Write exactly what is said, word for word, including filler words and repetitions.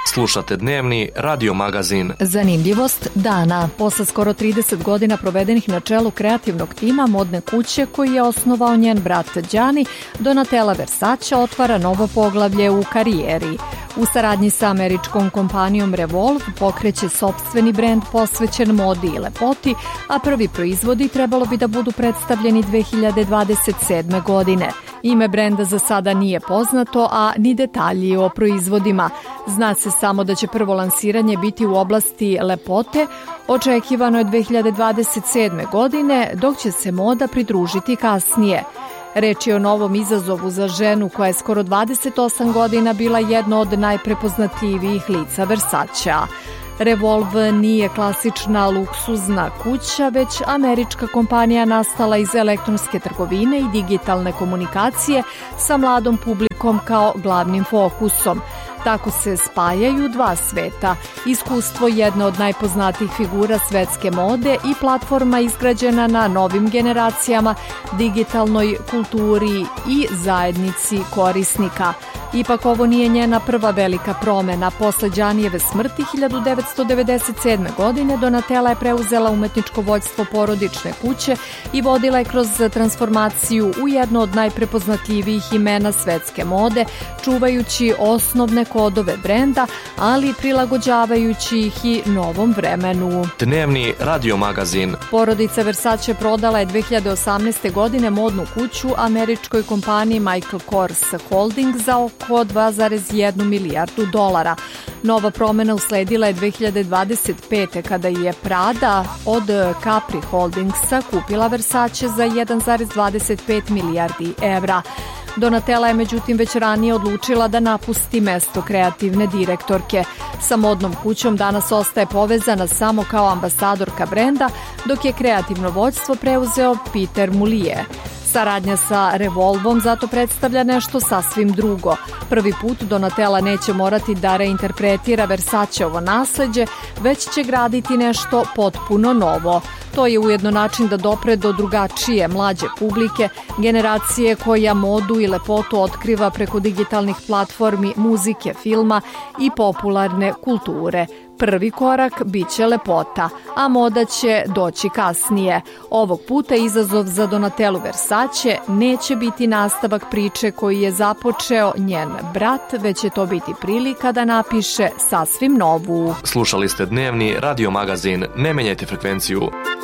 Slušate dnevni radio magazin. Zanimljivost dana. Posle skoro trideset godina provedenih na čelu kreativnog tima modne kuće koji je osnovao njen brat Gianni, Donatella Versace otvara novo poglavlje u karijeri. U saradnji sa američkom kompanijom Revolve pokreće sopstveni brend posvećen modi i lepoti, a prvi proizvodi trebalo bi da budu predstavljeni dve hiljade dvadeset sedme. godine. Ime brenda za sada nije poznato, a ni detalji o proizvodima. Zna se samo da će prvo lansiranje biti u oblasti lepote, očekivano je dve hiljade dvadeset sedme. godine, dok će se moda pridružiti kasnije. Reč je o novom izazovu za ženu koja je skoro dvadeset osam godina bila jedno od najprepoznatljivijih lica Versacea. Revolve nije klasična luksuzna kuća, već američka kompanija nastala iz elektronske trgovine i digitalne komunikacije sa mladom publikom kao glavnim fokusom. Tako se spajaju dva sveta, iskustvo jedne od najpoznatijih figura svetske mode i platforma izgrađena na novim generacijama, digitalnoj kulturi i zajednici korisnika. Ipak ovo nije njena prva velika promena. Posle Giannijeve smrti hiljadu devetsto devedeset sedme. godine Donatella je preuzela umetničko vođstvo porodične kuće i vodila je kroz transformaciju u jedno od najprepoznatljivijih imena svetske mode, čuvajući osnovne kodove brenda, ali prilagođavajući ih i novom vremenu. Dnevni radio magazin. Porodica Versace prodala je dve hiljade osamnaeste. godine modnu kuću američkoj kompaniji Michael Kors Holding za oko dva zarez jednu milijardu dolara. Nova promena usledila je dve hiljade dvadeset pete. kada je Prada od Capri Holdingsa kupila Versace za jedan zarez dvadeset pet milijardi evra. Donatella je međutim već ranije odlučila da napusti mesto kreativne direktorke. Sa modnom kućom danas ostaje povezana samo kao ambasadorka brenda, dok je kreativno vođstvo preuzeo Peter Mullier. Saradnja sa Revolvom zato predstavlja nešto sasvim drugo. Prvi put Donatella neće morati da reinterpretira Versaceovo nasleđe, već će graditi nešto potpuno novo. To je ujedno način da dopre do drugačije, mlađe publike, generacije koja modu i lepotu otkriva preko digitalnih platformi, muzike, filma i popularne kulture. Prvi korak biće lepota, a moda će doći kasnije. Ovog puta izazov za Donatellu Versace neće biti nastavak priče koji je započeo njen brat, već će to biti prilika da napiše sasvim novu. Slušali ste dnevni radio magazin. Ne menjajte frekvenciju.